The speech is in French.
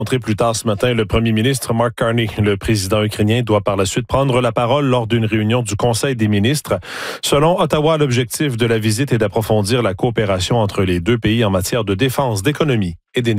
Montré plus tard ce matin, le premier ministre Mark Carney, le président ukrainien, doit par la suite prendre la parole lors d'une réunion du Conseil des ministres. Selon Ottawa, l'objectif de la visite est d'approfondir la coopération entre les deux pays en matière de défense, d'économie et d'énergie.